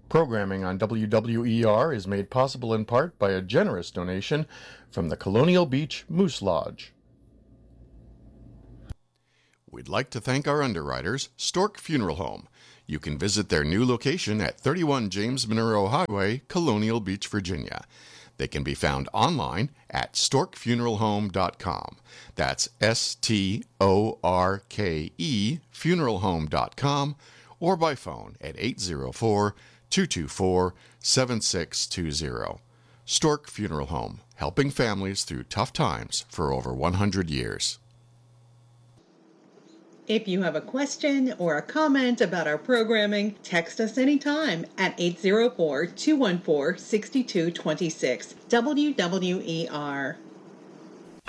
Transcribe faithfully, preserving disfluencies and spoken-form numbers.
Programming on W W E R is made possible in part by a generous donation from the Colonial Beach Moose Lodge. We'd like to thank our underwriters, Stork Funeral Home. You can visit their new location at thirty-one James Monroe Highway, Colonial Beach, Virginia. They can be found online at stork funeral home dot com. That's S T O R K E funeral home dot com, or by phone at eight zero four, two two four, seven six two zero. Stork Funeral Home, helping families through tough times for over one hundred years. If you have a question or a comment about our programming, text us anytime at eight zero four, two one four, six two two six. W W E R.